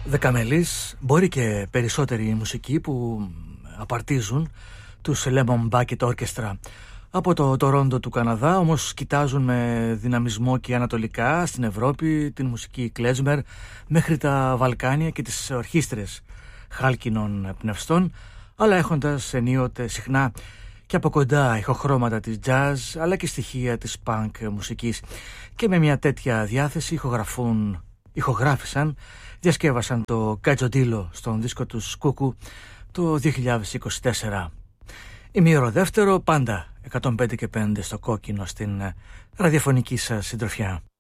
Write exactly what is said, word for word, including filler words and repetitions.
Δεκαμελής, μπορεί και περισσότεροι μουσικοί που απαρτίζουν τους Lemon Bucket Orchestra από το Τορόντο του Καναδά, όμως κοιτάζουν με δυναμισμό και ανατολικά στην Ευρώπη την μουσική κλέζμερ μέχρι τα Βαλκάνια και τις ορχήστρες χάλκινων πνευστών, αλλά έχοντας ενίοτε συχνά και από κοντά ηχοχρώματα της jazz αλλά και στοιχεία της punk μουσικής, και με μια τέτοια διάθεση ηχογραφούν, ηχογράφησαν, διασκεύασαν το Κατζοντίλο στον δίσκο του Σκούκου το δύο χιλιάδες είκοσι τέσσερα. Ημίωρο δεύτερο, πάντα εκατόν πέντε και πέντε στο κόκκινο στην ραδιοφωνική σας συντροφιά.